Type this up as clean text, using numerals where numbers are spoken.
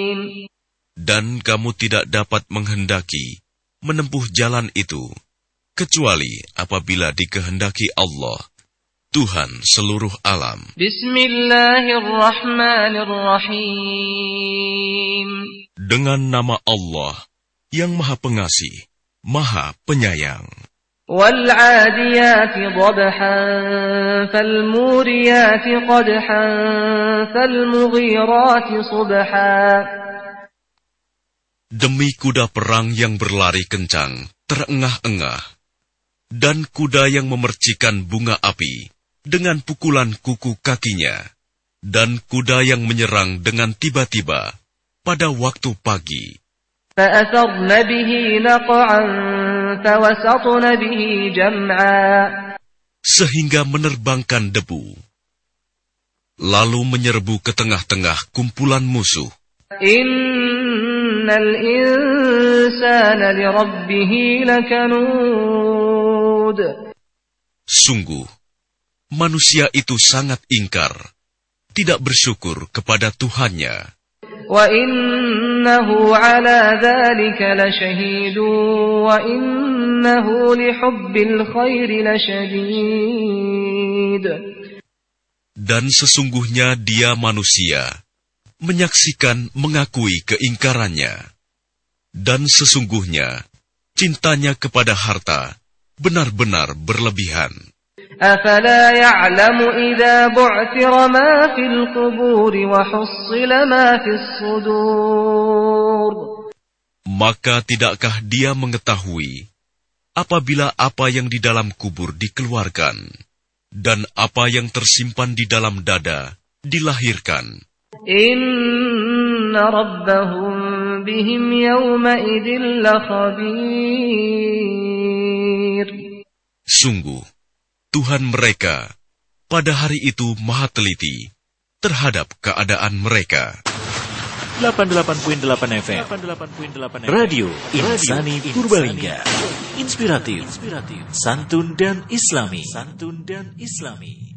Dan kamu tidak dapat menghendaki menempuh jalan itu, kecuali apabila dikehendaki Allah, Tuhan seluruh alam. Bismillahirrahmanirrahim. Dengan nama Allah yang Maha Pengasih, Maha Penyayang. وَالْعَادِيَاتِ ضَبْحًا فَالْمُورِيَاتِ قَدْحًا فَالْمُغِيرَاتِ صُبْحًا. Demi kuda perang yang berlari kencang, terengah-engah, dan kuda yang memercikan bunga api dengan pukulan kuku kakinya, dan kuda yang menyerang dengan tiba-tiba pada waktu pagi. فَأَثَرْنَ بِهِ نَقْعًا فَوَسَطْنَ بِهِ جَمْعًا. Sehingga menerbangkan debu, lalu menyerbu ke tengah-tengah kumpulan musuh. Innal insana lirabbih lakanud. Sungguh, manusia itu sangat ingkar, tidak bersyukur kepada Tuhannya. Wa innahu ala dzalika lasyahid wa innahu lihubbil khairi lasyadid. Dan sesungguhnya dia manusia, menyaksikan mengakui keingkarannya. Dan sesungguhnya cintanya kepada harta benar-benar berlebihan. Afala ya'lamu idza bu'thira ma fil qubur wa hussila ma fis sudur. Maka tidakkah dia mengetahui apabila apa yang di dalam kubur dikeluarkan dan apa yang tersimpan di dalam dada dilahirkan. Inna rabbahum bihim yawma idin lakhabir. Sungguh, Tuhan mereka pada hari itu maha teliti terhadap keadaan mereka. 88.8 FM Radio Insani Purbalingga. Inspiratif, santun dan islami.